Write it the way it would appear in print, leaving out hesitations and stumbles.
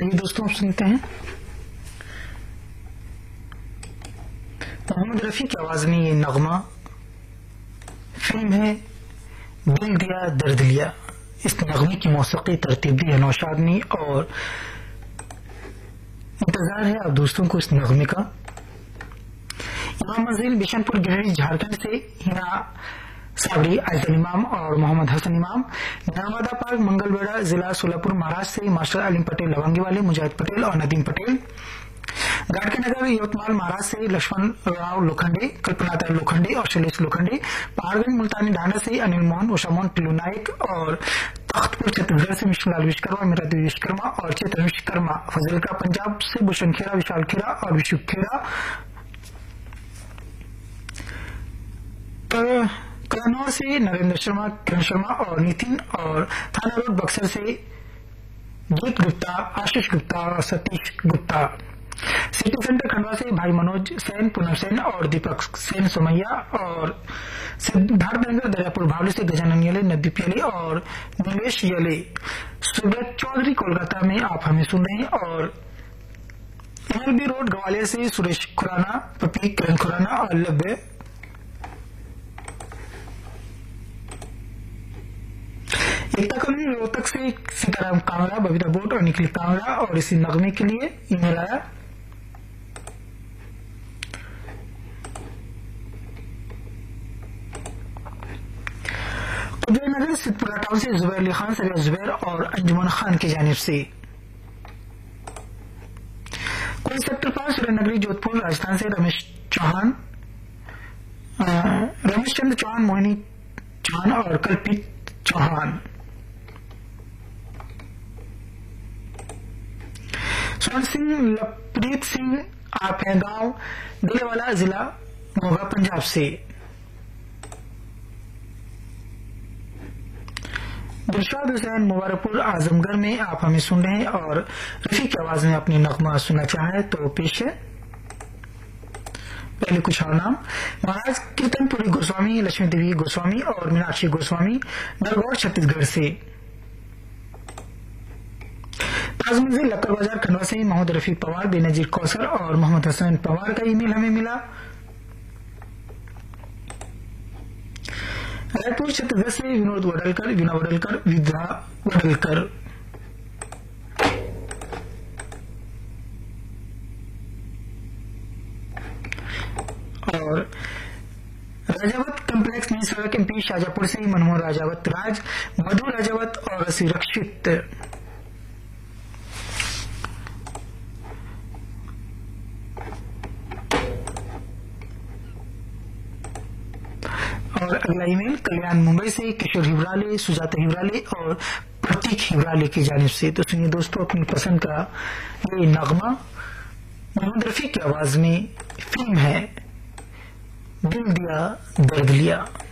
चलिए दोस्तों, आप सुनते हैं मोहम्मद रफी की आवाज में ये नगमा। फिल्म है दिल दिया दर्द लिया। इस नगमे की मौसीकी तरतीब दी है नौशाद ने और इंतजार है आप दोस्तों को इस नगमे का। इमाम मंजिल बिशनपुर गिरिडीह झारखंड से हिना साबरी, आयतल इमाम और मोहम्मद हसन इमाम। नर्मदा पार्क मंगलवेढ़ा जिला सोलापुर महाराष्ट्र से मास्टर अलीम पटेल लवंगी वाले, मुजाहिद पटेल और नदीम पटेल। गाड़केनगर यवतमाल महाराष्ट्र से लक्ष्मण राव लोखंडे, कल्पनाता लोखंडे और शैलेश लोखंडे। पहाड़गंज मुल्तानी ढांढा से अनिल मोहन, उषा मोहन, टिल्लू नायक और तख्तपुर छत्तीसगढ़ से मिश्रलाल विश्वकर्मा, मीरादेवी विश्वकर्मा और चेतन विश्वकर्मा। फजलका पंजाब से भूषण खेरा, विशाल खेरा और विशु खेरा। कन्नौज से नरेंद्र शर्मा, किरण शर्मा और नितिन। और थाना रोड बक्सर से जीत गुप्ता, आशीष गुप्ता और सतीश गुप्ता। सिटी सेंटर खंडवा से भाई मनोज सेन, पूनम सेन और दीपक सेन सोमैया। और सिद्धार्थनगर दरियापुर भावली से गजानन यले, नदीप यले और निलेश यले। सुब्रत चौधरी कोलकाता में आप हमें सुन रहे हैं। और एलबी रोड ग्वालियर से सुरेश खुराना, पपी, किरण खुराना और लब्बे। एकता कॉलोनी रोहतक से सीताराम कांगड़ा, बबीता बोट और निखिल कांगड़ा। और इसी नगमे के लिए ईमेल आया। उदयनगर सिद्धपुरा टाउन से जुबैर अली खान, सरिया जुबैर और अंजुमन खान की जानिब से। कोई सेक्टर 5 सुरेंद्रनगरी जोधपुर राजस्थान से रमेश चौहान, रमेश चंद्र चौहान, मोहिनी चौहान और कल्पित चौहान। स्वर्ण सिंह, लवप्रीत सिंह, आप हैं गांव दिलेवाला, जिला मोगा, पंजाब से। दिलशाद हुसैन, मुबारकपुर, आजमगढ़ में आप हमें सुन रहे हैं और रफी की आवाज में अपनी नगमा सुनना चाहे तो पेश है। पहले कुछ और नाम। महाराज कीर्तनपुरी गोस्वामी, लक्ष्मी देवी गोस्वामी और मीनाक्षी गोस्वामी, नरगौर छत्तीसगढ़ से। ताजमंजिल लक्कर बाजार खंडवा से मोहम्मद रफी पवार, बेनजीर कौसर और मोहम्मद हसन पवार का ईमेल हमें मिला। रायपुर छत्तीसगढ़ से विनोद वडलकर, वीना वडलकर, विद्या वडलकर। और राजावत कम्प्लेक्स नई सड़क एमपी शाजापुर से मनमोहन राजावत राज, मधु राजावत और रक्षित। और अगला ईमेल कल्याण मुंबई से किशोर हिवराले, सुजाता हिवराले और प्रतीक हिवराले की जानिब से। तो सुनिए दोस्तों अपनी पसंद का ये नगमा मोहम्मद रफी की आवाज में। फिल्म है दिल दिया दर्द लिया।